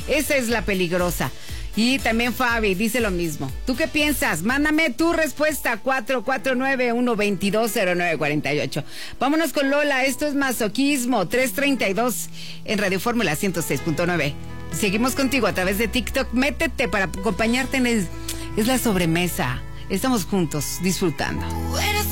Esa es la peligrosa. Y también Fabi dice lo mismo. ¿Tú qué piensas? Mándame tu respuesta 449-122-0948. Vámonos con Lola. Esto es Masoquismo 332 en Radio Fórmula 106.9. Seguimos contigo a través de TikTok. Métete para acompañarte es la sobremesa. Estamos juntos disfrutando.